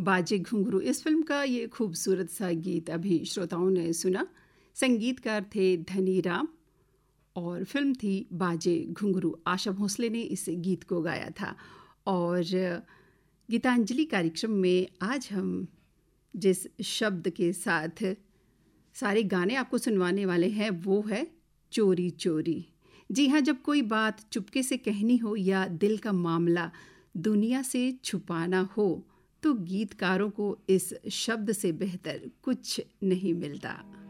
बाजे घुंघरू, इस फिल्म का ये खूबसूरत सा गीत अभी श्रोताओं ने सुना। संगीतकार थे धनी राम और फिल्म थी बाजे घुंघरू। आशा भोसले ने इस गीत को गाया था। और गीतांजलि कार्यक्रम में आज हम जिस शब्द के साथ सारे गाने आपको सुनवाने वाले हैं वो है चोरी चोरी। जी हाँ, जब कोई बात चुपके से कहनी हो या दिल का मामला दुनिया से छुपाना हो तो गीतकारों को इस शब्द से बेहतर कुछ नहीं मिलता।